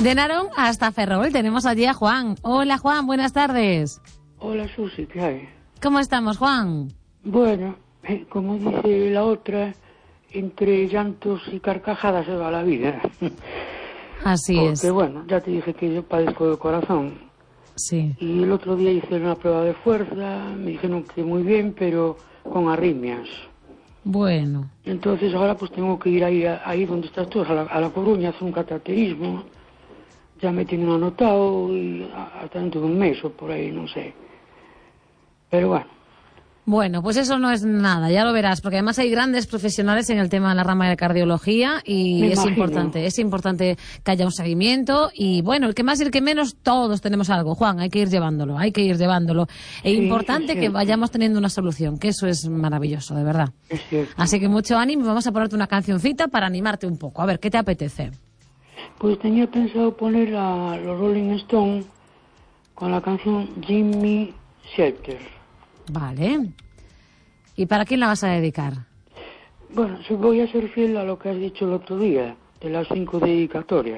De Narón hasta Ferrol tenemos allí a Juan. Hola Juan, buenas tardes. Hola Susi, ¿qué hay? ¿Cómo estamos, Juan? Bueno, como dice la otra, entre llantos y carcajadas se va la vida. Así es. Porque bueno, ya te dije que yo padezco de corazón. Sí. Y el otro día hice una prueba de fuerza, me dijeron que muy bien, pero con arritmias. Bueno. Entonces ahora pues tengo que ir ahí donde estás tú, a la Coruña, a hacer un cateterismo. Ya me tienen anotado y hasta dentro de un mes o por ahí, no sé. Pero bueno. Bueno, pues eso no es nada, ya lo verás, porque además hay grandes profesionales en el tema de la rama de cardiología y es importante que haya un seguimiento y bueno, el que más y el que menos, todos tenemos algo, Juan, hay que ir llevándolo. Es importante que vayamos teniendo una solución, que eso es maravilloso, de verdad. Es cierto. Así que mucho ánimo, vamos a ponerte una cancioncita para animarte un poco. A ver, ¿qué te apetece? Pues tenía pensado poner a los Rolling Stones con la canción Gimme Shelter. Vale. ¿Y para quién la vas a dedicar? Bueno, voy a ser fiel a lo que has dicho el otro día, de las 5 dedicatorias.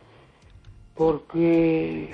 Porque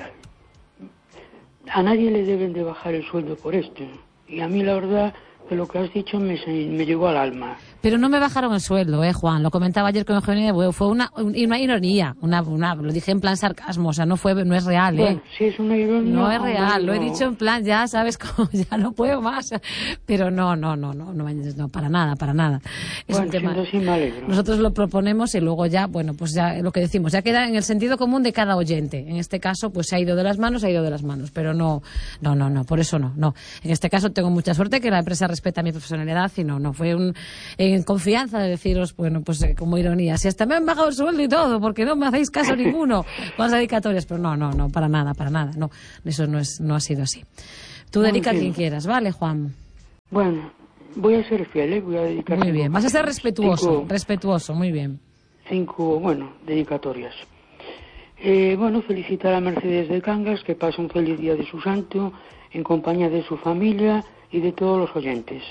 a nadie le deben de bajar el sueldo por esto. Y a mí la verdad que lo que has dicho me llegó al alma. Pero no me bajaron el sueldo, Juan. Lo comentaba ayer con Eugenio, fue una ironía, lo dije en plan sarcasmo, o sea, no es real, Bueno, si es una ironía... No es real, lo he dicho en plan, ya sabes cómo, ya no puedo más. Pero no, para nada. Es bueno, un tema. Siendo así me alegro. Nosotros lo proponemos y luego ya, bueno, pues ya lo que decimos, ya queda en el sentido común de cada oyente. En este caso, pues se ha ido de las manos, pero no, por eso no. En este caso tengo mucha suerte que la empresa respeta mi profesionalidad y no fue en confianza de deciros, bueno, pues como ironía, si hasta me han bajado el sueldo y todo, porque no me hacéis caso ninguno con las dedicatorias, pero no, para nada, no, eso no ha sido así. Tú dedica a quien quieras, ¿vale, Juan? Bueno, voy a ser fiel, voy a dedicar... Muy bien, vas a ser respetuoso, muy bien. 5, dedicatorias. Bueno, felicitar a Mercedes de Cangas, que pasa un feliz día de su santo, en compañía de su familia y de todos los oyentes.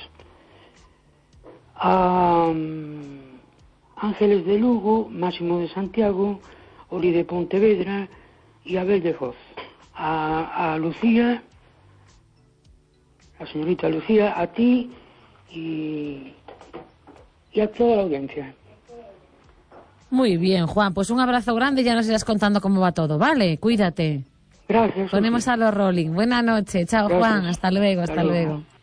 A Ángeles de Lugo, Máximo de Santiago, Oli de Pontevedra y Abel de Foz. A Lucía, la señorita Lucía, a ti y a toda la audiencia. Muy bien, Juan, pues un abrazo grande y ya nos irás contando cómo va todo, ¿vale? Cuídate. Gracias. Ponemos a los Rolling. Buenas noches. Chao, Juan. Hasta luego.